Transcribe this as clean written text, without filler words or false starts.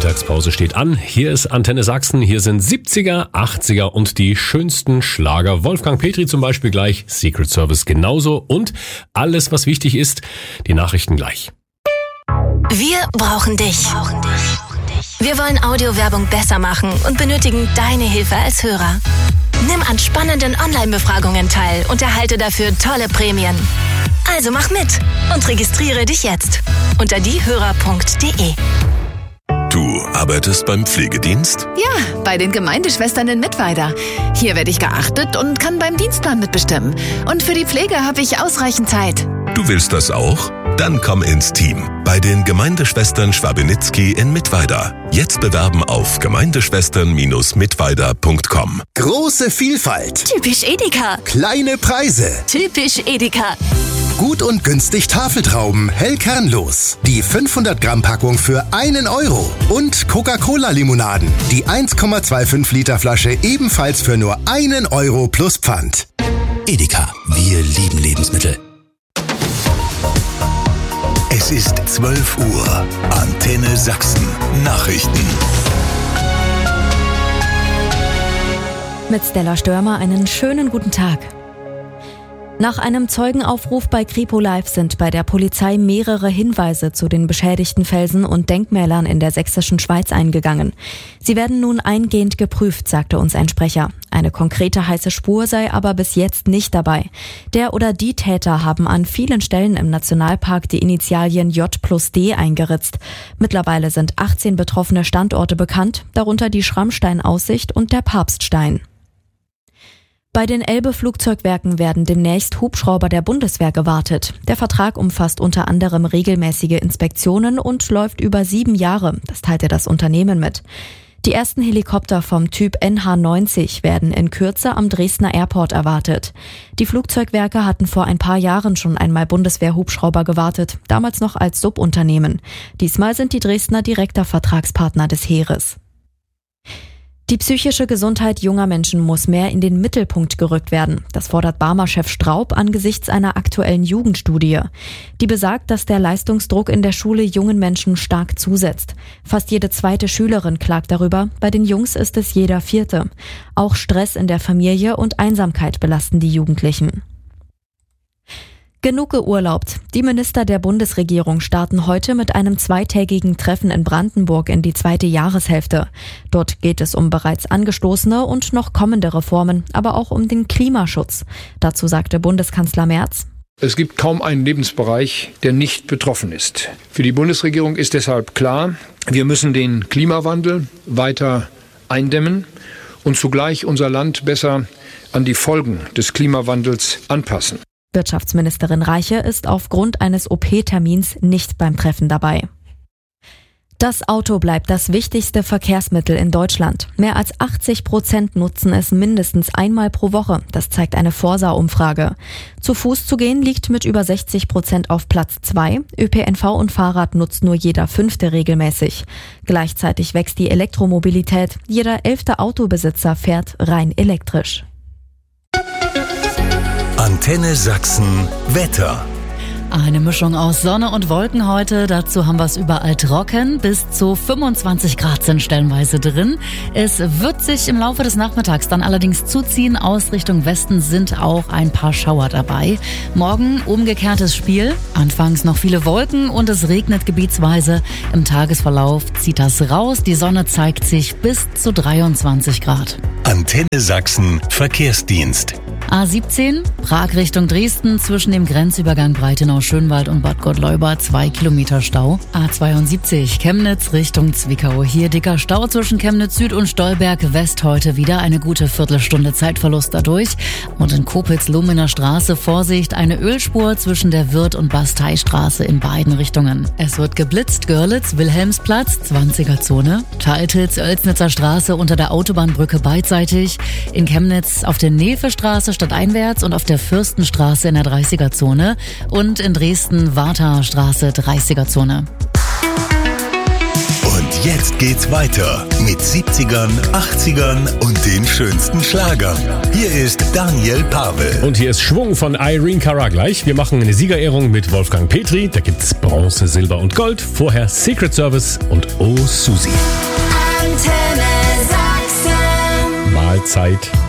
Mittagspause steht an. Hier ist Antenne Sachsen. Hier sind 70er, 80er und die schönsten Schlager. Wolfgang Petri zum Beispiel gleich, Secret Service genauso und alles, was wichtig ist, die Nachrichten gleich. Wir brauchen dich. Wir wollen Audiowerbung besser machen und benötigen deine Hilfe als Hörer. Nimm an spannenden Online-Befragungen teil und erhalte dafür tolle Prämien. Also mach mit und registriere dich jetzt unter diehörer.de. Du arbeitest beim Pflegedienst? Ja, bei den Gemeindeschwestern in Mittweida. Hier werde ich geachtet und kann beim Dienstplan mitbestimmen. Und für die Pflege habe ich ausreichend Zeit. Du willst das auch? Dann komm ins Team bei den Gemeindeschwestern Schwabenitzky in Mittweida. Jetzt bewerben auf gemeindeschwestern-mittweida.com. Große Vielfalt. Typisch Edeka. Kleine Preise. Typisch Edeka. Gut und günstig Tafeltrauben, hellkernlos. Die 500 Gramm Packung für 1 Euro. Und Coca-Cola-Limonaden. Die 1,25 Liter Flasche ebenfalls für nur 1 Euro plus Pfand. Edeka, wir lieben Lebensmittel. Es ist 12 Uhr. Antenne Sachsen. Nachrichten. Mit Stella Störmer einen schönen guten Tag. Nach einem Zeugenaufruf bei Kripo Live sind bei der Polizei mehrere Hinweise zu den beschädigten Felsen und Denkmälern in der sächsischen Schweiz eingegangen. Sie werden nun eingehend geprüft, sagte uns ein Sprecher. Eine konkrete heiße Spur sei aber bis jetzt nicht dabei. Der oder die Täter haben an vielen Stellen im Nationalpark die Initialien J+D eingeritzt. Mittlerweile sind 18 betroffene Standorte bekannt, darunter die Schrammstein-Aussicht und der Papststein. Bei den Elbe-Flugzeugwerken werden demnächst Hubschrauber der Bundeswehr gewartet. Der Vertrag umfasst unter anderem regelmäßige Inspektionen und läuft über 7 Jahre. Das teilte das Unternehmen mit. Die ersten Helikopter vom Typ NH90 werden in Kürze am Dresdner Airport erwartet. Die Flugzeugwerke hatten vor ein paar Jahren schon einmal Bundeswehr-Hubschrauber gewartet, damals noch als Subunternehmen. Diesmal sind die Dresdner direkter Vertragspartner des Heeres. Die psychische Gesundheit junger Menschen muss mehr in den Mittelpunkt gerückt werden. Das fordert Barmer-Chef Straub angesichts einer aktuellen Jugendstudie. Die besagt, dass der Leistungsdruck in der Schule jungen Menschen stark zusetzt. Fast jede zweite Schülerin klagt darüber, bei den Jungs ist es jeder vierte. Auch Stress in der Familie und Einsamkeit belasten die Jugendlichen. Genug geurlaubt. Die Minister der Bundesregierung starten heute mit einem 2-tägigen Treffen in Brandenburg in die 2. Jahreshälfte. Dort geht es um bereits angestoßene und noch kommende Reformen, aber auch um den Klimaschutz. Dazu sagte Bundeskanzler Merz: Es gibt kaum einen Lebensbereich, der nicht betroffen ist. Für die Bundesregierung ist deshalb klar, wir müssen den Klimawandel weiter eindämmen und zugleich unser Land besser an die Folgen des Klimawandels anpassen. Wirtschaftsministerin Reiche ist aufgrund eines OP-Termins nicht beim Treffen dabei. Das Auto bleibt das wichtigste Verkehrsmittel in Deutschland. Mehr als 80% nutzen es mindestens einmal pro Woche. Das zeigt eine Forsa-Umfrage. Zu Fuß zu gehen liegt mit über 60% auf Platz 2. ÖPNV und Fahrrad nutzt nur jeder 5. regelmäßig. Gleichzeitig wächst die Elektromobilität. Jeder 11. Autobesitzer fährt rein elektrisch. Antenne Sachsen Wetter. Eine Mischung aus Sonne und Wolken heute. Dazu haben wir es überall trocken. Bis zu 25 Grad sind stellenweise drin. Es wird sich im Laufe des Nachmittags dann allerdings zuziehen. Aus Richtung Westen sind auch ein paar Schauer dabei. Morgen umgekehrtes Spiel. Anfangs noch viele Wolken und es regnet gebietsweise. Im Tagesverlauf zieht das raus. Die Sonne zeigt sich bis zu 23 Grad. Antenne Sachsen Verkehrsdienst. A17, Prag Richtung Dresden, zwischen dem Grenzübergang Breitenau-Schönwald und Bad Gottleuba 2 Kilometer Stau. A72, Chemnitz Richtung Zwickau. Hier dicker Stau zwischen Chemnitz Süd und Stolberg West heute wieder. Eine gute Viertelstunde Zeitverlust dadurch. Und in Kopitz-Lumener Straße Vorsicht, eine Ölspur zwischen der Wirth- und Basteistraße in beiden Richtungen. Es wird geblitzt, Görlitz, Wilhelmsplatz, 20er-Zone. Teiltitz, Oelsnitzer Straße unter der Autobahnbrücke beidseitig. In Chemnitz auf der Nevestraße stadteinwärts und auf der Fürstenstraße in der 30er-Zone und in Dresden Warta Straße 30er-Zone. Und jetzt geht's weiter mit 70ern, 80ern und den schönsten Schlagern. Hier ist Daniel Pavel. Und hier ist Schwung von Irene Cara gleich. Wir machen eine Siegerehrung mit Wolfgang Petri. Da gibt's Bronze, Silber und Gold. Vorher Secret Service und Oh Susi. Antenne Sachsen. Mahlzeit.